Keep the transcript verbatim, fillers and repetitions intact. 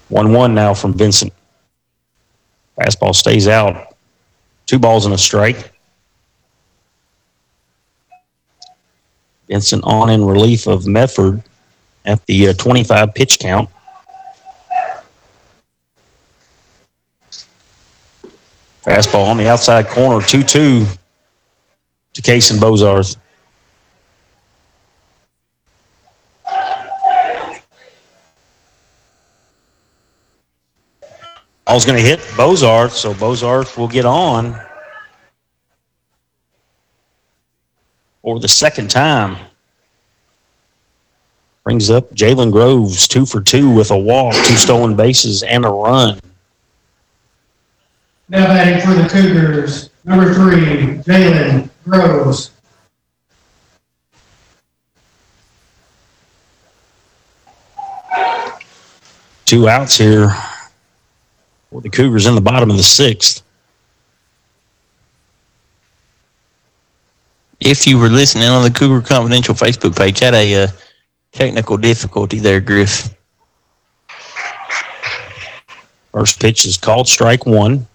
one one now from Vincent. Fastball stays out. Two balls and a strike. Vincent on in relief of Medford at the uh, twenty-five pitch count. Fastball on the outside corner, two two to Kason Bozarth. Ball's going to hit Bozarth, so Bozarth will get on for the second time. Brings up Jalen Groves, two for two with a walk, two stolen bases, and a run. Now batting for the Cougars, number three, Jalen Groves. Two outs here for the Cougars in the bottom of the sixth. If you were listening on the Cougar Confidential Facebook page, had a uh, technical difficulty there, Griff. First pitch is called strike one.